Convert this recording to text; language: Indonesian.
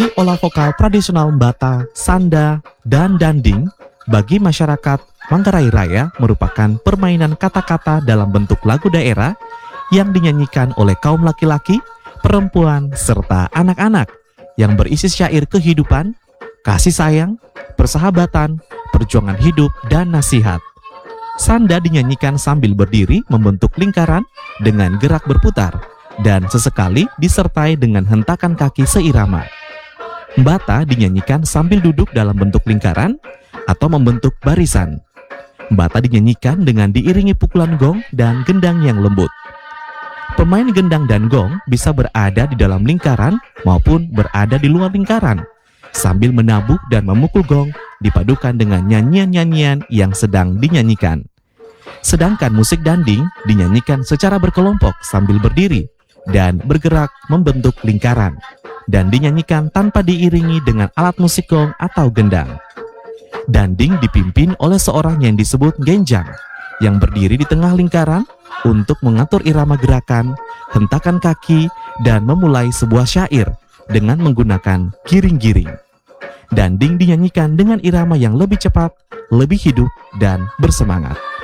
Teknik olah vokal tradisional Bata, Sanda, dan Danding bagi masyarakat Manggarai Raya merupakan permainan kata-kata dalam bentuk lagu daerah yang dinyanyikan oleh kaum laki-laki, perempuan, serta anak-anak yang berisi syair kehidupan, kasih sayang, persahabatan, perjuangan hidup, dan nasihat. Sanda dinyanyikan sambil berdiri membentuk lingkaran dengan gerak berputar dan sesekali disertai dengan hentakan kaki seirama. Bata dinyanyikan sambil duduk dalam bentuk lingkaran atau membentuk barisan. Bata dinyanyikan dengan diiringi pukulan gong dan gendang yang lembut. Pemain gendang dan gong bisa berada di dalam lingkaran maupun berada di luar lingkaran, sambil menabuh dan memukul gong dipadukan dengan nyanyian-nyanyian yang sedang dinyanyikan. Sedangkan musik danding dinyanyikan secara berkelompok sambil berdiri dan bergerak membentuk lingkaran, dan dinyanyikan tanpa diiringi dengan alat musik gong atau gendang. Danding dipimpin oleh seorang yang disebut genjang, yang berdiri di tengah lingkaran untuk mengatur irama gerakan, hentakan kaki, dan memulai sebuah syair dengan menggunakan giring-giring. Danding dinyanyikan dengan irama yang lebih cepat, lebih hidup, dan bersemangat.